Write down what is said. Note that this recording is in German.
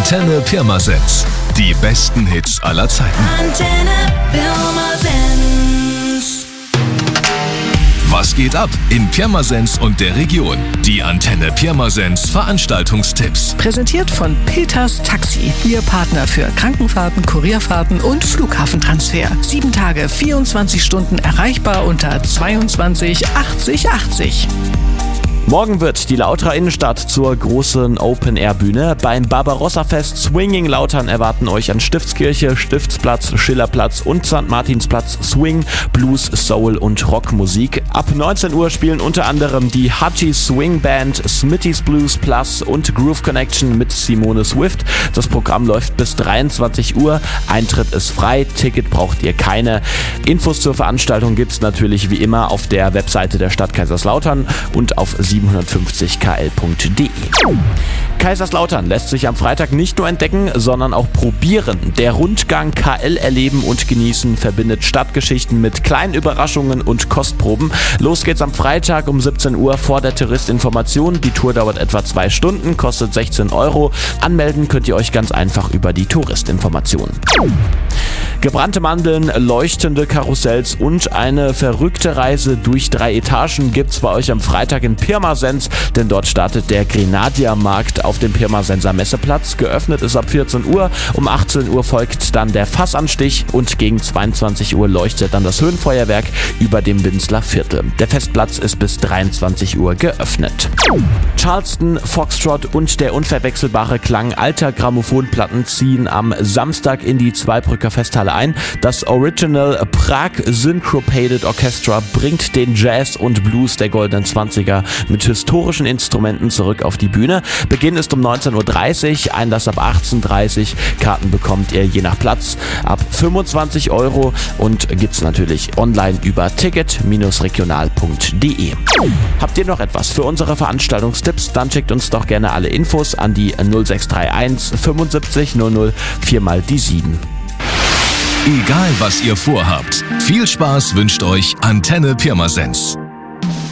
Antenne Pirmasens. Die besten Hits aller Zeiten. Antenne Pirmasens. Was geht ab in Pirmasens und der Region? Die Antenne Pirmasens Veranstaltungstipps. Präsentiert von Peters Taxi. Ihr Partner für Krankenfahrten, Kurierfahrten und Flughafentransfer. 7 Tage, 24 Stunden erreichbar unter 22 80 80. Morgen wird die Lauterer Innenstadt zur großen Open-Air-Bühne. Beim Barbarossa-Fest Swinging Lautern erwarten euch an Stiftskirche, Stiftsplatz, Schillerplatz und St. Martinsplatz Swing, Blues, Soul und Rockmusik. Ab 19 Uhr spielen unter anderem die Hachi Swing Band, Smitty's Blues Plus und Groove Connection mit Simone Swift. Das Programm läuft bis 23 Uhr. Eintritt ist frei, Ticket braucht ihr keine. Infos zur Veranstaltung gibt's natürlich wie immer auf der Webseite der Stadt Kaiserslautern und auf 750kl.de. Kaiserslautern lässt sich am Freitag nicht nur entdecken, sondern auch probieren. Der Rundgang KL erleben und genießen verbindet Stadtgeschichten mit kleinen Überraschungen und Kostproben. Los geht's am Freitag um 17 Uhr vor der Touristinformation. Die Tour dauert etwa 2 Stunden, kostet 16 €. Anmelden könnt ihr euch ganz einfach über die Touristinformation. Gebrannte Mandeln, leuchtende Karussells und eine verrückte Reise durch 3 Etagen gibt's bei euch am Freitag in Pirmasens, denn dort startet der Grenadiermarkt auf dem Pirmasenser Messeplatz. Geöffnet ist ab 14 Uhr, um 18 Uhr folgt dann der Fassanstich und gegen 22 Uhr leuchtet dann das Höhenfeuerwerk über dem Winzler Viertel. Der Festplatz ist bis 23 Uhr geöffnet. Charleston, Foxtrot und der unverwechselbare Klang alter Grammophonplatten ziehen am Samstag in die Zweibrücker Festhalle ein. Das Original Prague Syncopated Orchestra bringt den Jazz und Blues der goldenen 20er mit historischen Instrumenten zurück auf die Bühne. Beginn ist um 19:30 Uhr, Einlass ab 18:30 Uhr. Karten bekommt ihr je nach Platz ab 25 € und gibt's natürlich online über ticket-regional.de. Habt ihr noch etwas für unsere Veranstaltungstipps? Dann schickt uns doch gerne alle Infos an die 0631 75 00 4x7. Egal was ihr vorhabt, viel Spaß wünscht euch Antenne Pirmasens.